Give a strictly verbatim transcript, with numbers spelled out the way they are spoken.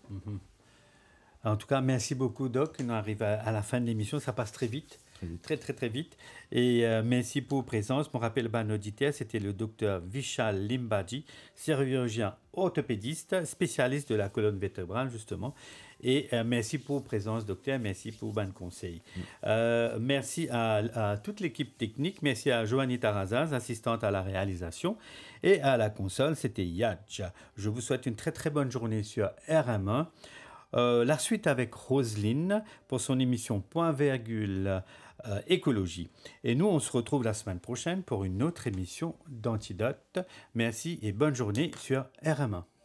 Mhm. En tout cas, merci beaucoup, Doc. On arrive à, à la fin de l'émission. Ça passe très vite. Très vite. Très, très, très vite. Et euh, merci pour votre présence. Je me rappelle, ben, auditeur, c'était le docteur Vishal Limbaji, chirurgien orthopédiste, spécialiste de la colonne vertébrale, justement. Et euh, merci pour votre présence, docteur. Merci pour vos conseils. Mm. Euh, merci à, à toute l'équipe technique. Merci à Joanie Tarazaz, assistante à la réalisation. Et à la console, c'était Yadj. Je vous souhaite une très, très bonne journée sur R M un. Euh, la suite avec Roselyne pour son émission Point Virgule euh, Écologie. Et nous, on se retrouve la semaine prochaine pour une autre émission d'Antidote. Merci et bonne journée sur R M un.